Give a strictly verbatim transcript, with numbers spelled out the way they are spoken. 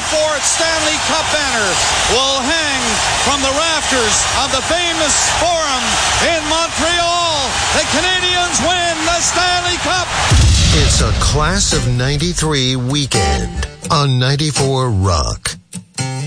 ninety-four Stanley Cup banner will hang from the rafters of the famous Forum in Montreal. The Canadiens win the Stanley Cup. It's a Class of ninety-three weekend on ninety-four Rock.